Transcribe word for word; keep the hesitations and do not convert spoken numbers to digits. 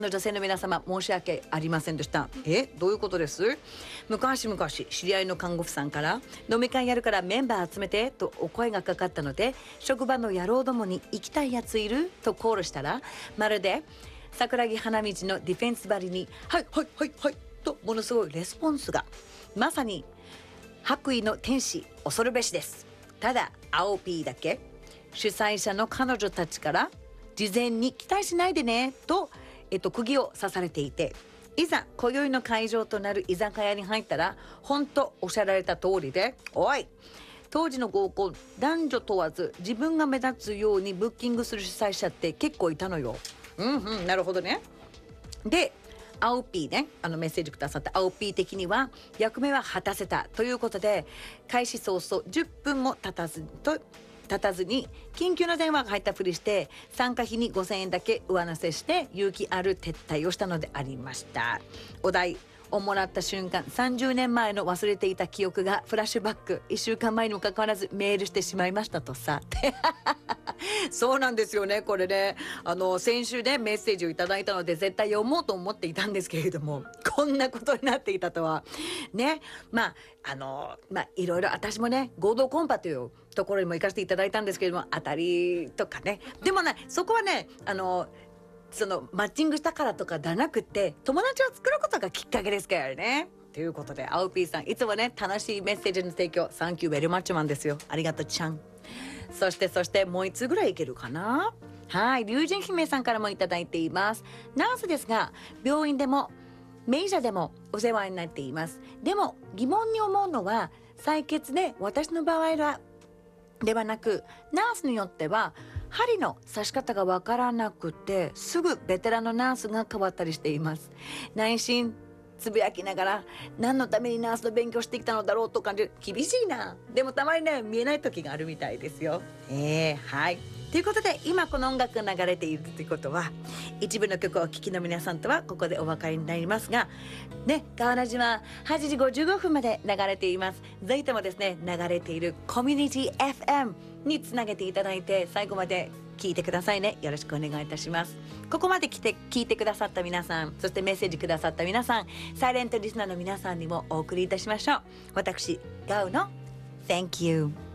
の女性の皆様、申し訳ありませんでした。え、どういうことです？昔々知り合いの看護婦さんから飲み会やるからメンバー集めてとお声がかかったので、職場の野郎どもに行きたいやついるとコールしたら、まるで桜木花道のディフェンス張りにはいはいはいはいとものすごいレスポンスが、まさに白衣の天使恐るべしです。ただ青 P だけ主催者の彼女たちから事前に期待しないでねとえっと、釘を刺されていて、いざ今宵の会場となる居酒屋に入ったら本当おっしゃられた通りで、おい当時の合コン男女問わず自分が目立つようにブッキングする主催者って結構いたのよ。うんうん、なるほどね。で青 P ね、あのメッセージくださった青 P 的には役目は果たせたということで、開始早々じゅっぷんも経たずと立たずに緊急の電話が入ったふりして参加費にごせんえんだけ上乗せして勇気ある撤退をしたのでありました。お題をもらった瞬間、さんじゅうねんまえの忘れていた記憶がフラッシュバック、いっしゅうかんまえにもかかわらずメールしてしまいましたとさそうなんですよね。これね、あの先週ねメッセージをいただいたので絶対読もうと思っていたんですけれども、こんなことになっていたとはね。まああのまあいろいろ私もね合同コンパというところにも行かせていただいたんですけれども、当たりとかね、でもねそこはねあのそのマッチングしたからとかじゃなくて、友達を作ることがきっかけですからね。ということで青 P さんいつもね楽しいメッセージの提供サンキューベルマッチマンですよ。ありがとうちゃん。そしてそしてもう一つぐらいいけるかな。はい、龍神姫さんからもいただいています。ナースですが病院でも名医者でもお世話になっています。でも疑問に思うのは採血で私の場合はではなく、ナースによっては針の刺し方がわからなくてすぐベテランのナースが変わったりしています。内心つぶやきながら何のためにナースの勉強してきたのだろうと感じる。厳しいな。でもたまにね見えない時があるみたいですよ。えー、はいということで今この音楽が流れているということは一部の曲をお聴きの皆さんとはここでお別れになりますがね、川名島はちじごじゅうごふんまで流れています。ぜひともですね流れているコミュニティ エフエム につなげていただいて最後まで聞いてくださいね。よろしくお願いいたします。ここまで来て聞いてくださった皆さん、そしてメッセージくださった皆さん、サイレントリスナーの皆さんにもお送りいたしましょう。私ガウの Thank you